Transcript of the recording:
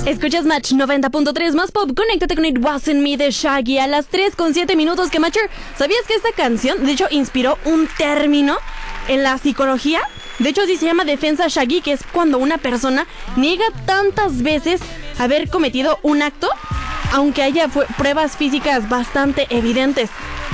Escuchas Match 90.3 más pop. Conéctate con It Wasn't Me de Shaggy a las 3:07 que Matcher. ¿Sabías que esta canción, de hecho, inspiró un término en la psicología? De hecho, así se llama defensa Shaggy, que es cuando una persona niega tantas veces haber cometido un acto, aunque haya pruebas físicas bastante evidentes.